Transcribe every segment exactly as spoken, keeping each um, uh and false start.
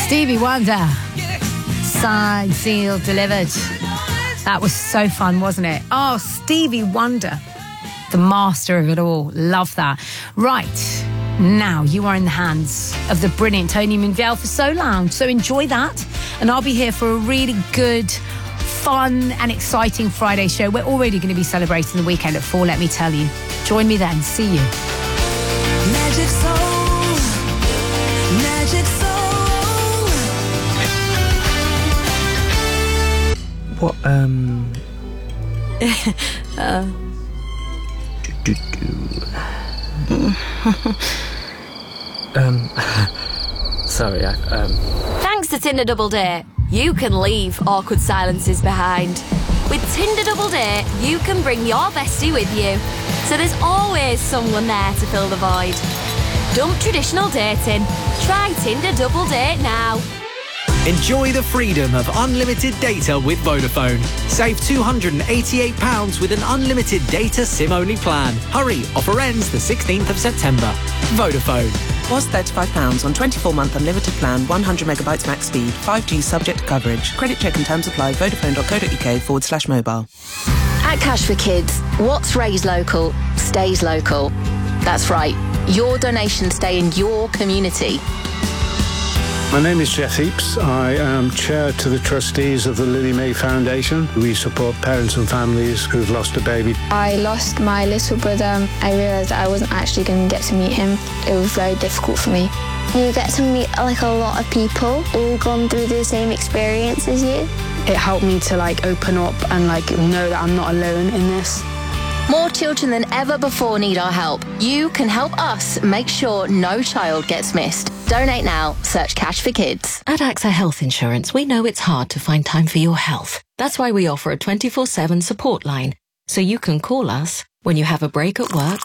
Stevie Wonder. Signed, sealed, delivered. That was so fun, wasn't it? Oh, Stevie Wonder. The master of it all. Love that. Right. Now you are in the hands of the brilliant Tony Minville for So Lounge. So enjoy that. And I'll be here for a really good, fun and exciting Friday show. We're already going to be celebrating the weekend at four, let me tell you. Join me then. See you. Magic Soul. Magic Soul. What, um... uh... Do, do, do. um... Sorry, I, um... Thanks to Tinder Double Date, you can leave awkward silences behind. With Tinder Double Date, you can bring your bestie with you. So there's always someone there to fill the void. Dump traditional dating. Try Tinder Double Date now. Enjoy the freedom of unlimited data with Vodafone. Save two hundred eighty-eight pounds with an unlimited data SIM-only plan. Hurry, offer ends the sixteenth of September. Vodafone. Was thirty-five pounds on twenty-four month unlimited plan, one hundred megabytes max speed, five G subject to coverage. Credit check and terms apply. Vodafone.co.uk forward slash mobile. At Cash for Kids, what's raised local stays local. That's right. Your donations stay in your community. My name is Jeff Heaps. I am chair to the trustees of the Lily May Foundation. We support parents and families who've lost a baby. I lost my little brother. I realised that I wasn't actually going to get to meet him. It was very difficult for me. You get to meet like a lot of people all gone through the same experience as you. It helped me to like open up and like know that I'm not alone in this. More children than ever before need our help. You can help us make sure no child gets missed. Donate now. Search Cash for Kids. At AXA Health Insurance, we know it's hard to find time for your health. That's why we offer a twenty-four seven support line. So you can call us when you have a break at work,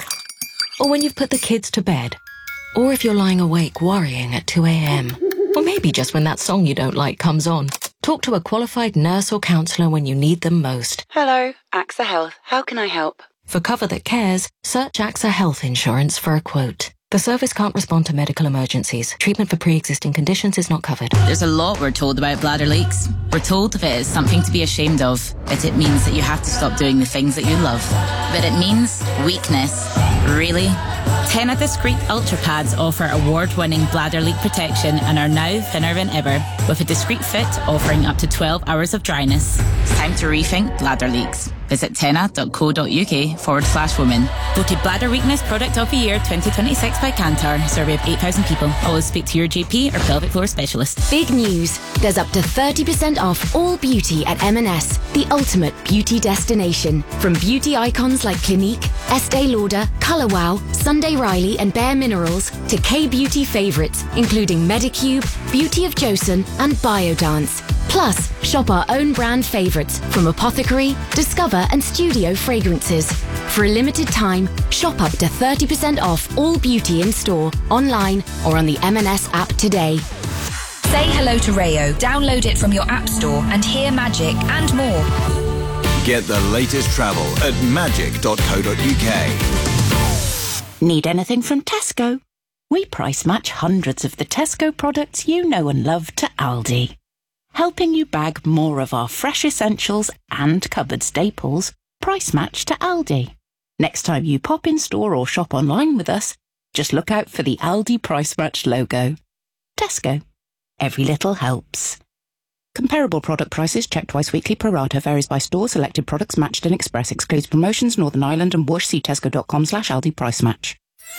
or when you've put the kids to bed, or if you're lying awake worrying at two a.m. Or maybe just when that song you don't like comes on. Talk to a qualified nurse or counsellor when you need them most. Hello, AXA Health. How can I help? For cover that cares, search AXA Health Insurance for a quote. The service can't respond to medical emergencies. Treatment for pre-existing conditions is not covered. There's a lot we're told about bladder leaks. We're told if it is something to be ashamed of, that it means that you have to stop doing the things that you love. But it means weakness. Really? Tena Discreet Ultra Pads offer award-winning bladder leak protection and are now thinner than ever, with a discreet fit offering up to twelve hours of dryness. It's time to rethink bladder leaks. Visit tena.co.uk forward slash women. Voted Bladder Weakness Product of the Year twenty twenty-six by Kantar. Survey of eight thousand people. Always speak to your G P or pelvic floor specialist. Big news. There's up to thirty percent off all beauty at M and S, the ultimate beauty destination. From beauty icons like Clinique, Estee Lauder, Colour Wow, Sunday Riley and Bare Minerals to K-beauty favourites including Medicube, Beauty of Joseon and Biodance. Plus, shop our own brand favourites from Apothecary, Discover and Studio fragrances. For a limited time, shop up to thirty percent off all beauty in store, online or on the M and S app today. Say hello to Rayo, download it from your app store and hear magic and more. Get the latest travel at magic dot co dot uk. Need anything from Tesco? We price match hundreds of the Tesco products you know and love to Aldi, helping you bag more of our fresh essentials and cupboard staples, price match to Aldi. Next time you pop in store or shop online with us, just look out for the Aldi price match logo. Tesco. Every little helps. Comparable product prices checked twice weekly. Pro rata varies by store. Selected products matched in Express. Excludes promotions, Northern Ireland and Whoosh. See tesco.com slash Aldi price match.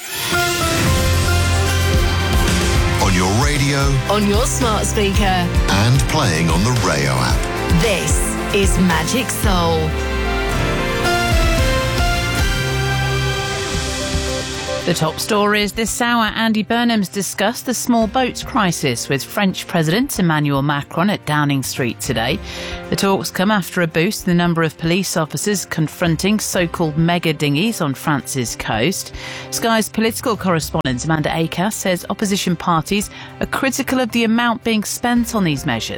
On your radio. On your smart speaker. And playing on the Rayo app. This is Magic Soul. The top stories this hour. Andy Burnham's discussed the small boats crisis with French President Emmanuel Macron at Downing Street today. The talks come after a boost in the number of police officers confronting so-called mega dinghies on France's coast. Sky's political correspondent Amanda Akas says opposition parties are critical of the amount being spent on these measures.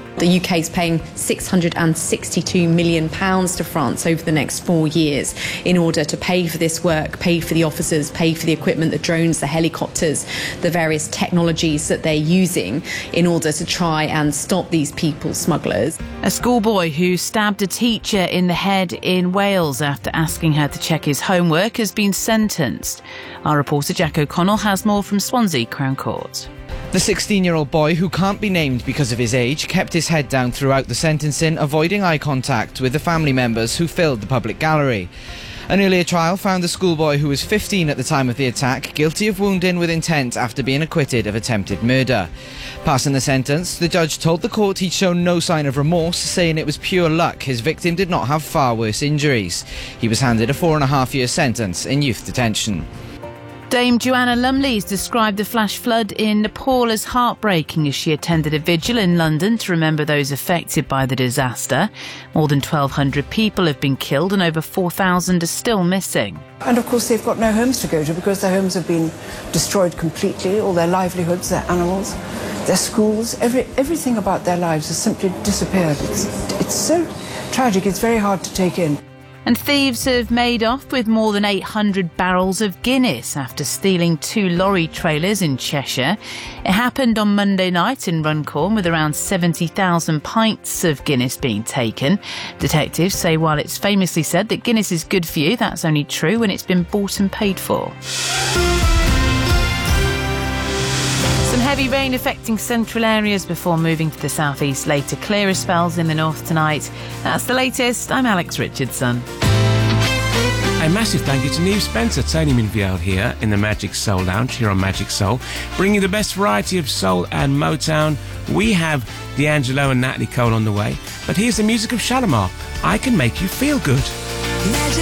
The U K is paying six hundred sixty-two million pounds to France over the next four years in order to pay for this work, pay for the officers, pay for the equipment, the drones, the helicopters, the various technologies that they're using in order to try and stop these people smugglers. A schoolboy who stabbed a teacher in the head in Wales after asking her to check his homework has been sentenced. Our reporter Jack O'Connell has more from Swansea Crown Court. The sixteen-year-old boy, who can't be named because of his age, kept his head down throughout the sentencing, avoiding eye contact with the family members who filled the public gallery. An earlier trial found the schoolboy, who was fifteen at the time of the attack, guilty of wounding with intent after being acquitted of attempted murder. Passing the sentence, the judge told the court he'd shown no sign of remorse, saying it was pure luck his victim did not have far worse injuries. He was handed a four and a half year sentence in youth detention. Dame Joanna Lumley's described the flash flood in Nepal as heartbreaking as she attended a vigil in London to remember those affected by the disaster. More than twelve hundred people have been killed and over four thousand are still missing. And of course they've got no homes to go to because their homes have been destroyed completely, all their livelihoods, their animals, their schools, every, everything about their lives has simply disappeared. It's, it's so tragic, it's very hard to take in. And thieves have made off with more than eight hundred barrels of Guinness after stealing two lorry trailers in Cheshire. It happened on Monday night in Runcorn, with around seventy thousand pints of Guinness being taken. Detectives say while it's famously said that Guinness is good for you, that's only true when it's been bought and paid for. Some heavy rain affecting central areas before moving to the southeast later. Clearer spells in the north tonight. That's the latest. I'm Alex Richardson. A massive thank you to Neve Spencer, Tony Minfield here in the Magic Soul Lounge here on Magic Soul, bringing you the best variety of soul and Motown. We have D'Angelo and Natalie Cole on the way, but here's the music of Shalimar. I Can Make You Feel Good.